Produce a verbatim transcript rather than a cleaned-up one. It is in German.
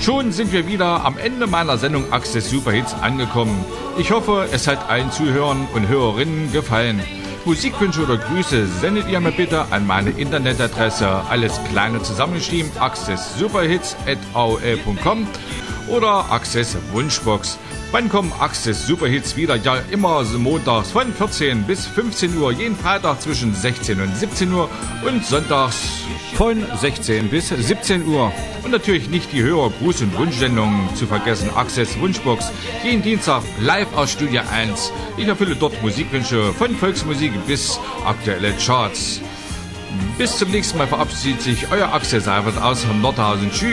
Schon sind wir wieder am Ende meiner Sendung Access Superhits angekommen. Ich hoffe, es hat allen Zuhörern und Hörerinnen gefallen. Musikwünsche oder Grüße sendet ihr mir bitte an meine Internetadresse, alles kleine zusammengeschrieben, access superhits at a o l punkt com oder Access Wunschbox. Wann kommen Access Superhits wieder? Ja, immer so montags von vierzehn bis fünfzehn Uhr, jeden Freitag zwischen sechzehn und siebzehn Uhr und sonntags von sechzehn bis siebzehn Uhr. Und natürlich nicht die Hörer-, Gruß- und Wunschsendungen zu vergessen. Access Wunschbox, jeden Dienstag live aus Studio eins. Ich erfülle dort Musikwünsche von Volksmusik bis aktuelle Charts. Bis zum nächsten Mal verabschiedet sich euer Access Albert aus Nordhausen. Tschüss.